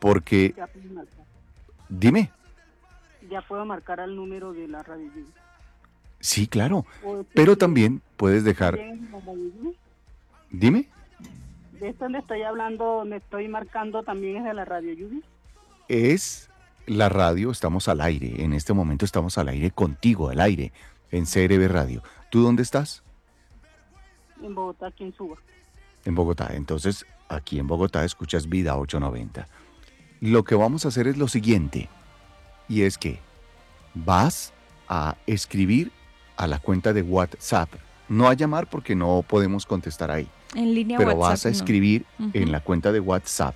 porque, Ya puedo marcar. dime, Ya puedo marcar al número de la radio Yubi. sí, claro, O pero porque también puedes dejar, también es la radio Yubi. dime, De esto le estoy hablando, me estoy marcando también es de la radio Yubi. es la radio, estamos al aire, en este momento estamos al aire contigo, al aire, en CRB Radio. ¿Tú dónde estás? En Bogotá, aquí en Suba. En Bogotá. Entonces, aquí en Bogotá escuchas Vida 890. Lo que vamos a hacer es lo siguiente, y es que vas a escribir a la cuenta de WhatsApp, no a llamar porque no podemos contestar ahí, En línea pero WhatsApp, vas a no. escribir en Ujú. la cuenta de WhatsApp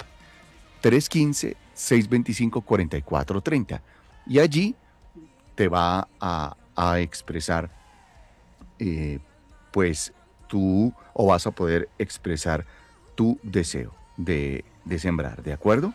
315-625-4430 y allí te va a expresar, eh, pues tú, o vas a poder expresar tu deseo de sembrar, ¿de acuerdo?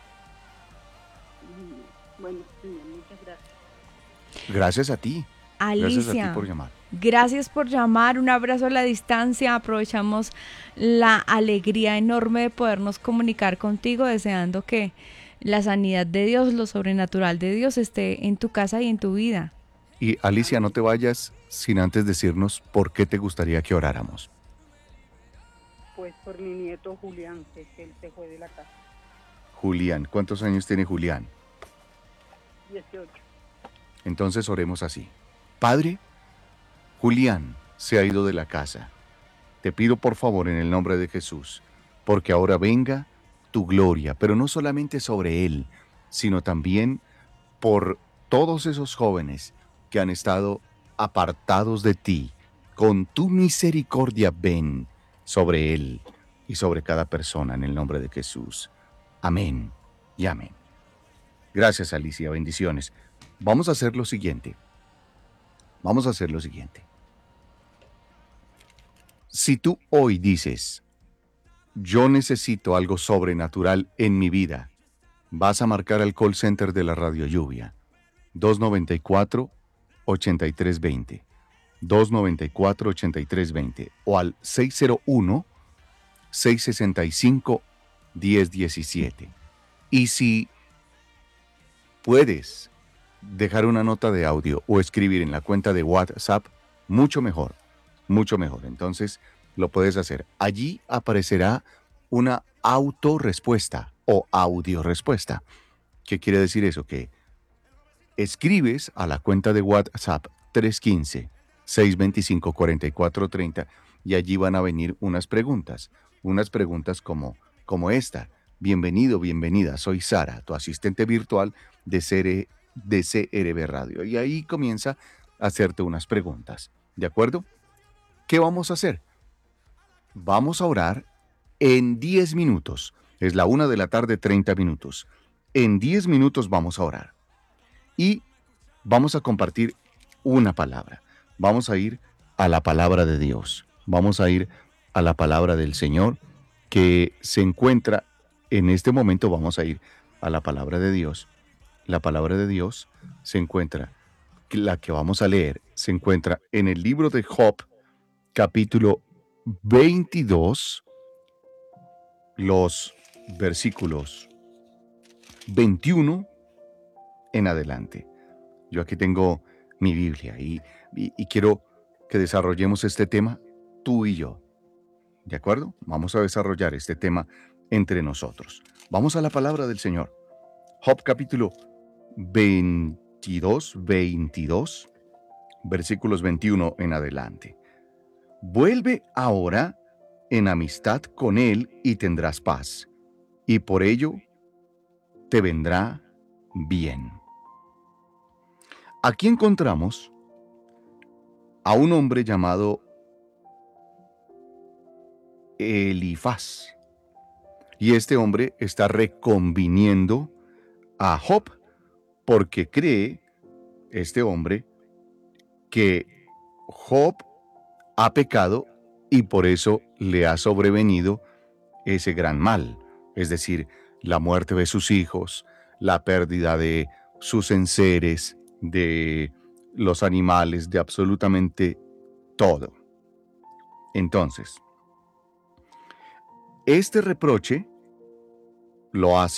Bueno, señor, muchas gracias. Gracias a ti. Gracias a ti Alicia, por llamar. gracias por llamar, un abrazo a la distancia, aprovechamos la alegría enorme de podernos comunicar contigo, deseando que la sanidad de Dios, lo sobrenatural de Dios esté en tu casa y en tu vida. Y Alicia, no te vayas sin antes decirnos por qué te gustaría que oráramos. Pues por mi nieto Julián, que él se fue de la casa. Julián, ¿cuántos años tiene Julián? 18. Entonces oremos así. Padre, Julián se ha ido de la casa. Te pido por favor en el nombre de Jesús, porque ahora venga tu gloria, pero no solamente sobre él, sino también por todos esos jóvenes que han estado apartados de ti. Con tu misericordia ven sobre él y sobre cada persona en el nombre de Jesús. Amén y amén. Gracias, Alicia, bendiciones. Vamos a hacer lo siguiente. Vamos a hacer lo siguiente. Si tú hoy dices, yo necesito algo sobrenatural en mi vida, vas a marcar al call center de la Radio Lluvia, 294-8320, 294-8320, o al 601-665-1017. Y si puedes dejar una nota de audio o escribir en la cuenta de WhatsApp, mucho mejor, mucho mejor. Entonces lo puedes hacer. Allí aparecerá una autorrespuesta o audiorespuesta. ¿Qué quiere decir eso? Que escribes a la cuenta de WhatsApp 315-625-4430 y allí van a venir unas preguntas como esta. Bienvenido, bienvenida, soy Sara, tu asistente virtual de CRB Radio. Y ahí comienza a hacerte unas preguntas, ¿de acuerdo? ¿Qué vamos a hacer? Vamos a orar en 10 minutos. Es la 1 de la tarde, 30 minutos. En 10 minutos vamos a orar. Y vamos a compartir una palabra. Vamos a ir a la palabra de Dios. Vamos a ir a la palabra del Señor que se encuentra en este momento. Vamos a ir a la palabra de Dios. La palabra de Dios se encuentra, la que vamos a leer, se encuentra en el libro de Job, capítulo 22, los versículos 21 en adelante. Yo aquí tengo mi Biblia y quiero que desarrollemos este tema tú y yo. ¿De acuerdo? Vamos a desarrollar este tema entre nosotros. Vamos a la palabra del Señor. Job capítulo 22, versículos 21 en adelante. Vuelve ahora en amistad con él y tendrás paz, y por ello te vendrá bien. Aquí encontramos a un hombre llamado Elifaz. Y este hombre está reconviniendo a Job porque cree este hombre que Job ha pecado y por eso le ha sobrevenido ese gran mal, es decir, la muerte de sus hijos, la pérdida de sus enseres, de los animales, de absolutamente todo. Entonces, este reproche lo hace